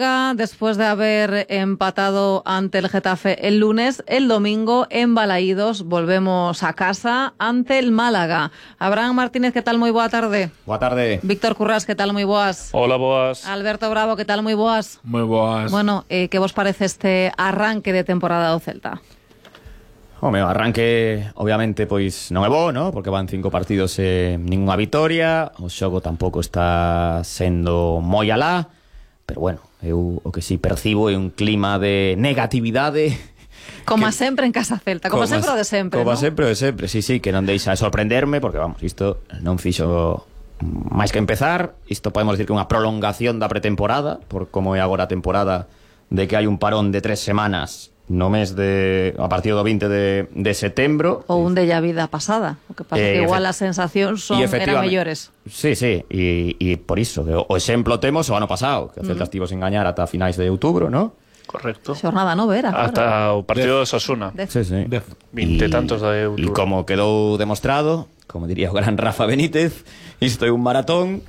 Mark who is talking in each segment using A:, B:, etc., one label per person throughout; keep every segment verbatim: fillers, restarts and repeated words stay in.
A: Después de haber empatado ante el Getafe el lunes, el domingo en Balaídos volvemos a casa ante el Málaga. Abraham Martínez, ¿qué tal? Muy boa tarde.
B: Boa tarde.
A: Víctor Currás, ¿qué tal? Muy boas.
C: Hola, boas.
A: Alberto Bravo, ¿qué tal? Muy boas.
D: Muy boas.
A: Bueno, eh, ¿qué vos parece este arranque de temporada do Celta?
B: Home, o arranque, obviamente, pois non é bo, ¿no? Porque van cinco partidos e ninguna vitoria. O xogo tampouco está sendo moi alá. Pero bueno, eu o que si percibo é un clima de negatividade.
A: Como
B: que,
A: sempre en Casa Celta, como, como sempre o de sempre,
B: Como
A: ¿no?
B: sempre o de sempre, sí, sí, que non deixa de sorprenderme, porque vamos, isto non fixo máis que empezar. Isto podemos decir que é unha prolongación da pretemporada, por como é agora a temporada, de que hai un parón de tres semanas no mes de, a partir do veinte de, de setembro.
A: Ou un de ya vida pasada. O que pasa eh, que igual as sensacións son, eran mellores.
B: Sí, sí, e, e por iso que o, o exemplo temos o ano pasado, que o Celta mm. estivo sen gañar ata finais de outubro, ¿no?
C: Correcto.
A: Xornada nova era.
C: Ata
A: claro.
C: o partido de Osasuna.
B: Sí, sí.
C: Vinte tantos de outubro.
B: E como quedou demostrado, como diría o gran Rafa Benítez, isto é un maratón.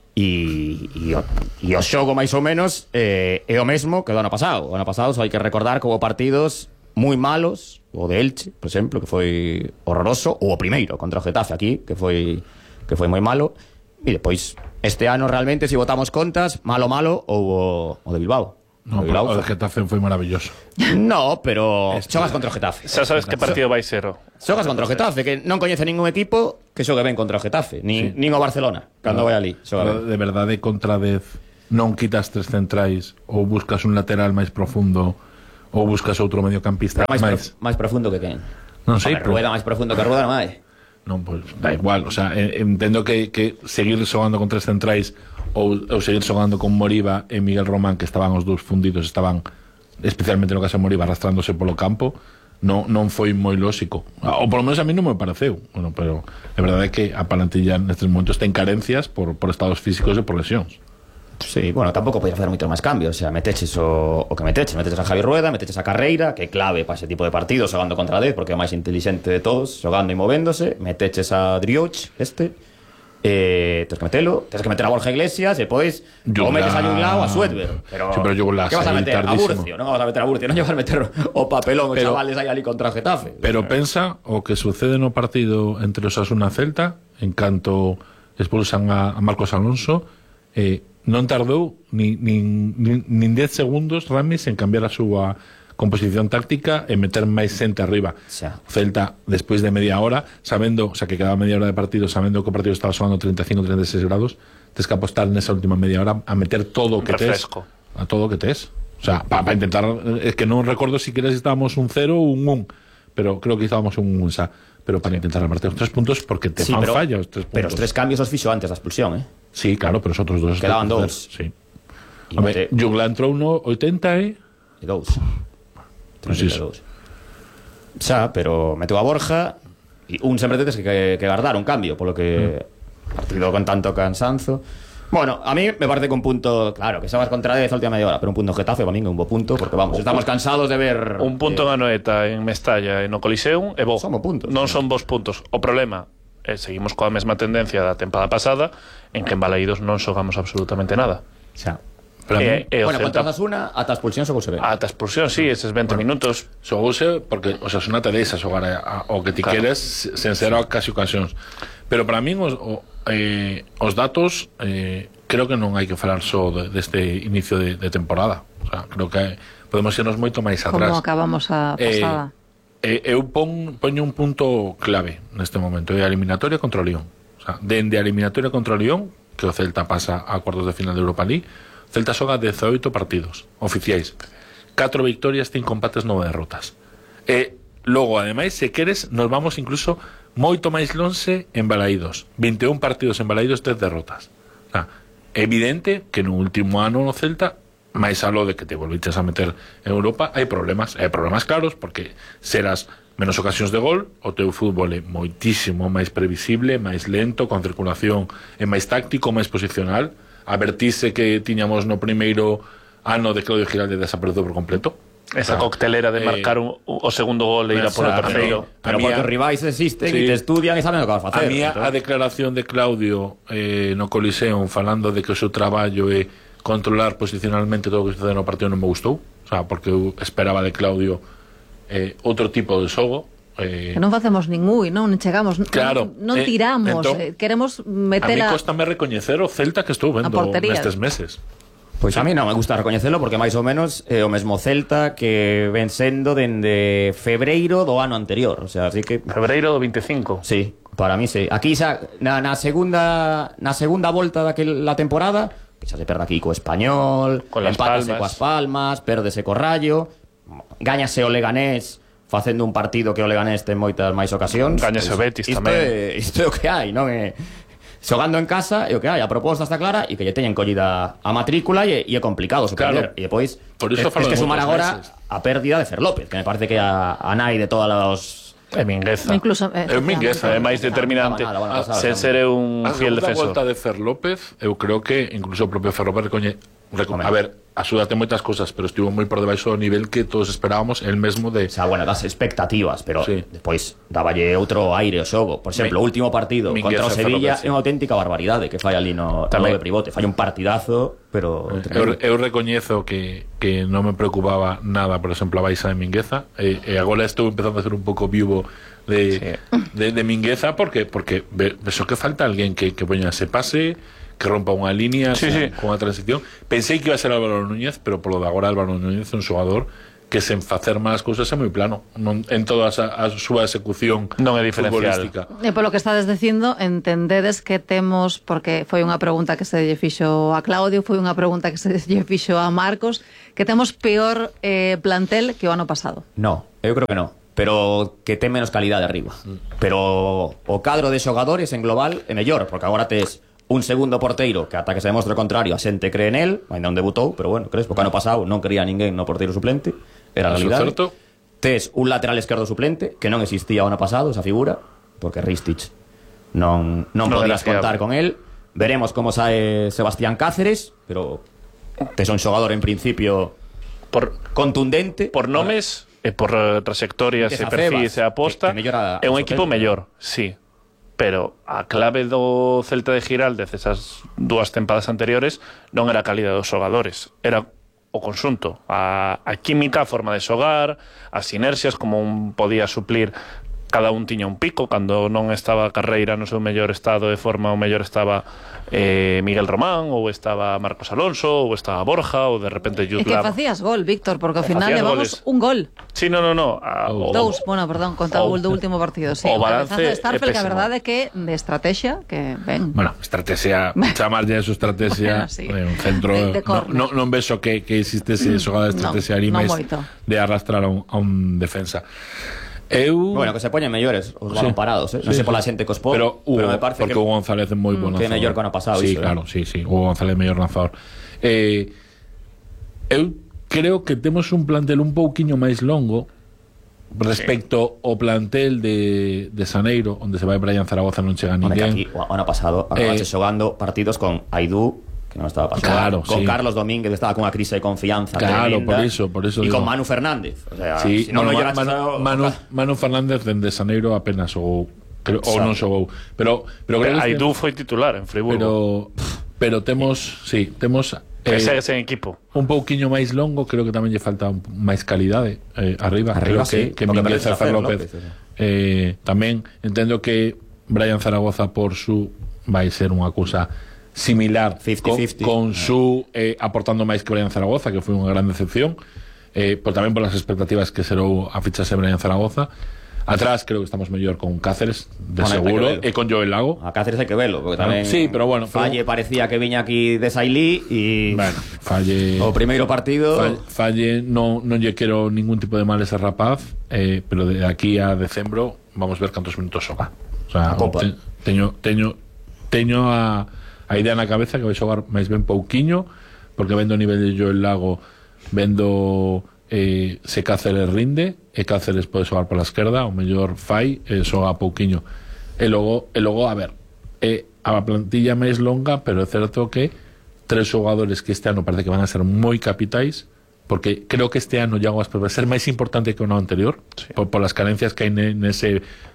B: E, e, o, e o xogo máis ou menos eh, é o mesmo que do ano pasado. O ano pasado só hai que recordar que houve partidos moi malos, o de Elche, por exemplo, que foi horroroso, ou o primeiro contra o Getafe aquí, que foi que foi moi malo. E depois este ano realmente, se botamos contas, malo malo ou o, o de Bilbao.
D: No, pero o de Getafe foi maravilloso.
B: No, pero este... xogas contra o Getafe.
C: Xa sabes que partido vai ser.
B: Xogas contra o Getafe, que non coñece ningún equipo que xogue ben contra o Getafe, nin, sí. nin o Barcelona, cando no, vai ali.
D: Xoga de verdade, contra dez non quitas tres centrais ou buscas un lateral máis profundo ou buscas outro mediocampista
B: máis,
D: máis...
B: Pro, máis profundo que quen?
D: Non sei,
B: pero... Rueda máis profundo que Rueda non hai.
D: Non, pois pues, da igual, o sea, entendo que, que seguir xogando con tres centrais ou, ou seguir xogando con Moriba e Miguel Román, que estaban os dous fundidos, estaban especialmente no caso de Moriba arrastrándose polo campo, non, non foi moi lóxico, ou polo menos a mí non me pareceu. Bueno, pero a verdade é que a plantilla nestes momentos ten carencias por, por estados físicos e por lesións.
B: Sí, bueno, tampouco podía facer moito máis cambios. O sea, meteches o, o que meteches Meteches a Javi Rueda, meteches a Carreira, que é clave para ese tipo de partidos, xogando contra dez, porque é o máis inteligente de todos, xogando e movéndose. Meteches a Drioch, este eh, Tens que metelo, tens que meter a Borja Iglesias. E pois, ou metes a Junglao, a Suedber. Pero,
D: sí, pero
B: que vas a meter? A Burcio, non vas a meter a Burcio. Non vas a meter o papelón, os chavales aí ali contra o Getafe.
D: Pero pensa o que sucede no partido entre Osasuna e Celta, en canto expulsan a, a Marcos Alonso. eh, non tardou nin, nin, nin, nin dez segundos Ramis en cambiar a súa composición táctica e meter máis xente arriba.
B: Xa.
D: Celta, despois de media hora, sabendo, o sea, que quedaba media hora de partido, sabendo que o partido estaba sonando treinta e cinco, treinta e seis grados, tes que apostar nesa última media hora a meter todo o que tes, a todo o que tes. O sea, para pa intentar, es que non recordo si queres si estábamos un cero ou un un, pero creo que estábamos un un, o sea, pero para intentar repartir os tres puntos porque te
B: sí,
D: fan
B: pero,
D: falla os tres puntos.
B: Pero os tres cambios os fixo antes da expulsión, eh?
D: Sí, claro, pero os outros dos
B: quedaban dous.
D: Sí. Home, Jugla entrou no oitenta e
B: e dous.
D: Pois iso.
B: Xa, pero meteu a Borja e un sempre tetes que, que, que guardar un cambio, polo que mm. partido con tanto cansanzo. Bueno, a mí me parece que un punto, claro, que se vas contra dez a última media hora, pero un punto Getafe, para mí é un bo punto, porque vamos, estamos cansados de ver
C: un punto
B: eh,
C: en Anoeta, en Mestalla e no Coliseum é bo.
B: Son bo puntos.
C: Non son bons puntos. O problema é seguimos coa mesma tendencia da tempada pasada, en que en Balaídos non xogamos absolutamente nada.
B: Xa.
C: E, e
B: bueno,
C: Celta...
B: contra Osasuna, ata a expulsión xogouse ben.
C: Ata a expulsión, sí, eses veinte bueno, minutos.
D: Xogouse porque Osasuna te deixa xogar a, a, o que ti claro. queres sen ser a casi ocasións. Pero para min os, o, eh, os datos eh, creo que non hai que falar só de, deste inicio de, de temporada. O sea, creo que podemos irnos moito máis atrás.
A: Como acabamos a pasada.
D: Eh, eh, eu pon, poño un punto clave neste momento, é a eliminatoria contra o Lyon. O sea, dende a eliminatoria contra o Lyon, que o Celta pasa a cuartos de final de Europa League, Celta xoga dezaoito partidos oficiais, catro victorias, cinco empates, nove derrotas. E logo, ademais, se queres, nos vamos incluso moito máis lonxe en Balaídos, vinte e un partidos en Balaídos, dez derrotas. O sea, é evidente que no último ano no Celta, máis algo de que te volviches a meter en Europa, hai problemas, hai problemas claros, porque serás menos ocasións de gol, o teu fútbol é moitísimo máis previsible, máis lento, con circulación é máis táctico, máis posicional. A vertice que tiñamos no primeiro ano de Claudio Giralde desapareceu por completo.
C: Esa coctelera de marcar eh, un, o segundo gol e ir a por o terceiro.
B: Pero porque os rivais existen e sí, te estudian e saben o que vas a facer.
D: A mía a declaración de Claudio eh, no Coliseum falando de que o seu traballo é controlar posicionalmente todo o que sucede no partido non me gustou, o sea, porque eu esperaba de Claudio eh, outro tipo de xogo. Eh,
A: que non facemos ningún, non chegamos,
D: claro,
A: non, non
D: eh,
A: ela,
D: entón,
A: eh, queremos meter
D: a mí
A: a...
D: costame recoñecer o Celta que estou vendo nestes meses.
B: Pois a mí non me gusta recoñecelo porque máis ou menos é o mesmo Celta que ven sendo dende febreiro do ano anterior, o sea, así que
C: Febreiro do veinticinco.
B: sí, para mí sí. Aquí xa na, na segunda na segunda volta daquela temporada, que xa se perde aquí co Español,
C: con las
B: empátase
C: Palmas.
B: coas Palmas, pérdese co Rayo, gáñase o Leganés facendo un partido que o Leganés ten moitas máis ocasións.
C: Gáñase o Betis
B: isto
C: tamén.
B: É, isto é o que hai, non é... Xogando en casa é o que hai, a proposta está clara e que lle teñen collida a matrícula e, e é complicado suspender.
D: Claro.
B: E depois
D: Por iso
B: es,
D: falo
B: es que
D: de
B: sumar
D: moitos
B: agora
D: meses.
B: a pérdida de Fer López, que me parece que a, a nai de todas os...
C: É Mingueza.
A: Incluso, eh,
C: É Mingueza, é máis determinante.
B: Ah, bueno, pasado,
C: Sen
B: tamén.
C: ser un
D: A
C: fiel
D: segunda
C: defensor.
D: volta de Fer López, eu creo que incluso o propio Fer López recoñe, reco
B: Hombre.
D: a ver, axúdate moitas cousas, pero estivo moi por debaixo do nivel que todos esperábamos, el mesmo de...
B: O sea, bueno, das expectativas, pero
D: Sí.
B: despois daballe outro aire ao xogo. Por exemplo, o
D: Mi-
B: último partido
D: Mingueza,
B: contra o Sevilla
D: Fer López, sí.
B: é unha auténtica barbaridade que fai ali no, no
C: Tamén.
B: de Privote. Fai un partidazo, pero...
D: Eu, eu recoñezo que, que non me preocupaba nada, por exemplo, a baixa de Mingueza, e, e agora estou empezando a ser un pouco vivo de,
C: Sí.
D: de, de Mingueza, porque porque ve, vexo que falta alguén que, que poña ese pase, que rompa unha línea
C: Sí,
D: con,
C: sí.
D: con a transición. Pensei que iba a ser Álvaro Núñez, pero polo de agora Álvaro Núñez é un xogador que sen facer máis cousas é moi plano, non, en toda a, a súa execución
C: Non é diferencial.
D: futbolística.
A: E polo que estades dicindo, entendedes que temos, porque foi unha pregunta que se lle fixo a Claudio, foi unha pregunta que se lle fixo a Marcos, que temos peor eh, plantel que o ano pasado.
B: No, eu creo que no. Pero que ten menos calidade arriba. Pero o cadro de xogadores en global é mellor, porque agora tes un segundo porteiro que ata que se demostre o contrario a xente cree nel, ainda non debutou, pero bueno, crees, porque ano pasado non creía ninguén no porteiro suplente, era a
D: Eso é
B: realidade.
D: certo.
B: Tes un lateral esquerdo suplente que non existía o ano pasado, esa figura, porque Ristich non, non,
C: Non
B: podías
C: era
B: contar
C: fiable.
B: con él. Veremos como sae Sebastián Cáceres, pero tes un xogador en principio
C: Por,
B: contundente.
C: por nomes e por eh, trayectorias
B: Tes
C: e
B: a
C: perfis
B: Febas,
C: e aposta,
B: que- que mellora
C: é un
B: o
C: equipo
B: Celta.
C: mellor, sí. Pero a clave do Celta de Giraldez esas dúas tempadas anteriores non era a calidad dos xogadores, era o conxunto, a, a química, a forma de xogar, as sinerxias, como un podía suplir, cada un tiña un pico, cando non estaba Carreira no seu mellor estado de forma, o mellor estaba eh, Miguel Román, ou estaba Marcos Alonso, ou estaba Borja, ou de repente
A: E que
C: Jutla.
A: facías gol, Víctor, porque ao
C: E
A: final
C: facías
A: levamos
C: goles.
A: un gol.
C: Sí, no, no, no. A, o,
A: Dous, bueno, perdón, contra o
C: o-
A: gol do último partido, sí.
C: o
A: Un
C: balance
A: cabezazo de Starfel,
C: é
A: que a
C: pésimo.
A: verdade é que de estrategia, que ben.
D: Bueno, estrategia, chamarlle a su estrategia,
A: Bueno, sí.
D: eh, un centro,
A: De- de
D: no,
A: córner.
D: no, non vexo que, que existe ese xogada de estrategia
A: No,
D: ali
A: non
D: máis
A: moito.
D: de arrastrar a un, a un defensa. Eu
B: Bueno, que se poñen mellores os balón
D: Sí.
B: parados, eh? Non
D: Sí,
B: sei pola
D: sí.
B: xente cos pon,
D: pero, Hugo,
B: pero me parece
D: porque
B: que
D: Hugo González é moi bon
B: que é
D: lanzador.
B: mellor que o ano pasado,
D: Sí,
B: iso, eh.
D: claro, sí, sí, Hugo González é mellor lanzador. Eh, eu creo que temos un plantel un pouquiño máis longo respecto ao plantel de, de Saneiro, onde se vai Brian Zaragoza non chega
B: Home, que
D: ninguén.
B: aquí o ano pasado acabaste
D: Eh,
B: xogando partidos con Aidú, que non estaba pasando,
D: Claro,
B: con
D: sí.
B: Carlos Domínguez, estaba con unha crise de confianza
D: Claro,
B: tremenda,
D: por iso, por iso
B: e
D: digo.
B: con Manu Fernández, o sea,
D: Sí,
B: si non
D: bueno,
B: me
D: Ma-
B: lloraches
D: Manu,
B: a-
D: Manu, Manu Fernández dende Saneiro apenas xogou, creo, ou
B: Exacto.
D: non xogou, pero pero creo que
C: Aidú foi titular en Friburgo.
D: pero pero temos, sí, temos
C: Que
D: eh,
C: segue sen equipo.
D: un pouquiño máis longo, creo que tamén lle falta un, máis calidade eh, arriba,
B: Arriba,
D: creo
B: sí,
D: que, que
B: porque
D: Mingueza
B: parece
D: Fer
B: Fer
D: López,
B: López, sí.
D: eh, tamén entendo que Brian Zaragoza por su vai ser unha cousa similar
B: cincuenta
D: con,
B: cincuenta.
D: con su eh, aportando máis que Brian Zaragoza, que foi unha gran decepción, eh, pero tamén polas expectativas que serou a fichase Brian Zaragoza. Atrás creo que estamos mellor con Cáceres, de
B: Bueno, hai que
D: seguro,
B: velo.
D: e con Joel Lago.
B: A Cáceres hai que velo, porque
D: Claro.
B: tamén
D: Sí, pero bueno, pero-
B: Falle parecía que viña aquí de Sailí e
D: Bueno, falle
B: o primeiro partido
D: Falle, falle non, non lle quero ningún tipo de mal ese rapaz, eh, pero de aquí a decembro vamos ver cantos minutos xoga. O sea,
B: A copa.
D: te, teño teño teño a, a idea na cabeza que vai xogar máis ben pouquiño, porque vendo o nivel de Joel Lago, vendo eh, se Cáceres rinde, e Cáceres pode xogar pola esquerda, o mellor fai e xoga pouquiño. E logo, e logo a ver, é a plantilla máis longa, pero é certo que tres xogadores que este ano parece que van a ser moi capitais, porque creo que este ano Iago Aspas vai ser máis importante que o ano anterior, sí. por, por las carencias que hai ne, nese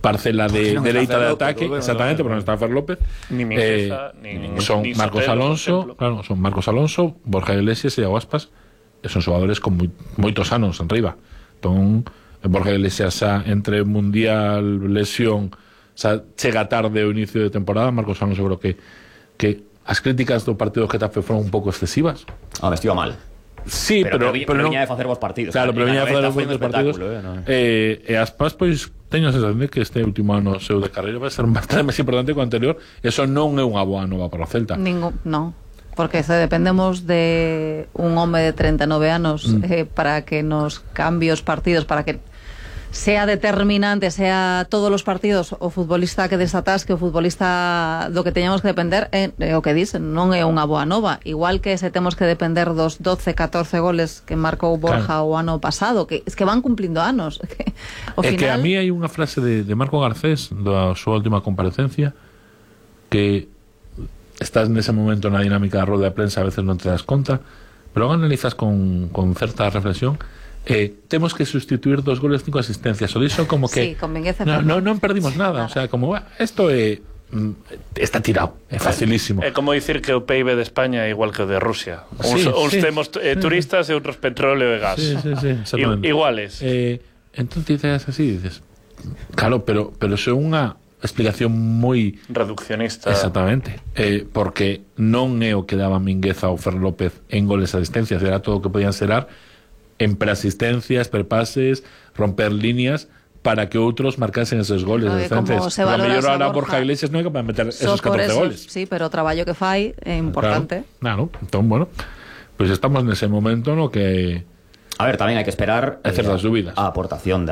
D: parcela de
B: no
D: dereita de
B: Fer
D: ataque,
B: López,
D: exactamente,
B: bueno,
D: porque no está Fer López.
C: Ni Mingueza, ni- ni-
D: son
C: ni
D: Marcos
C: Sotelo, por
D: Alonso,
C: exemplo.
D: claro, son Marcos Alonso, Borja Iglesias e Iago Aspas. E son xogadores con moi, moitos anos en riba. Entón, Borja Iglesias xa entre mundial, lesión, xa chega tarde o inicio de temporada. Marcos Alonso creo que que as críticas do partido do Getafe foron un pouco excesivas.
B: Ah, me estivo mal.
D: Sí, pero,
B: pero, pero,
D: pero,
B: pero
D: non-
B: viña de facer vos partidos.
D: Claro, pero
B: E
D: viña
B: na
D: a facer
B: noventa
D: os
B: foi un
D: bons partidos.
B: espectáculo, eh, no?
D: Eh, e Aspas, pois, teño a sensación de que este último ano seu de carreira vai ser bastante máis importante que o anterior. Eso non é unha boa nova para o Celta.
A: Ningún, no. Porque se dependemos de un home de treinta e nove anos
D: Mm.
A: eh, para que nos cambie os partidos, para que sea determinante, sea todos os partidos o futbolista que desatasque, o futbolista do que teñamos que depender, é, é o que dicen, non é unha boa nova. Igual que se temos que depender dos doce, catorce goles que marcou Borja
D: Claro.
A: o ano pasado, que es que van cumplindo anos. Que, ao
D: É que a
A: final,
D: mí hai unha frase de, de Marco Garcés da súa última comparecencia que estás nese momento na dinámica da roda de prensa, a veces non te das conta, pero logo analizas con, con certa reflexión. Eh, temos que sustituir dos goles, cinco asistencias. O diso como
A: Sí,
D: que
A: con Mingueza
D: no,
A: Fernández.
D: no, non perdimos nada. O sea, como bah, esto é mm, está tirado, é facilísimo.
C: É como dicir que o P I B de España é igual que o de Rusia. Uns,
D: Sí,
C: uns
D: sí.
C: temos eh, turistas e outros petróleo e gas.
D: Sí, sí, sí, exactamente.
C: I, iguales.
D: Eh, entonces dices así, dices, claro, pero pero é unha explicación moi
C: Reduccionista.
D: exactamente, eh, porque non é o que daba Mingueza ou Fer López en goles e asistencias, era todo o que podían serar en preasistencias, prepases, romper líneas para que outros marcasen esos goles.
A: Oye, como
D: Entonces,
A: se
D: a
A: valora
D: mellor
A: esa
D: ahora
A: Borja,
D: Borja Iglesias non é capaz de meter
A: só
D: esos
A: por
D: catorce
A: eso,
D: goles.
A: sí, pero o traballo que fai é importante.
D: Claro, claro. Entón, bueno, pues estamos nese momento no que
B: A ver, tamén hai que esperar
D: hai certas dúbidas.
B: a aportación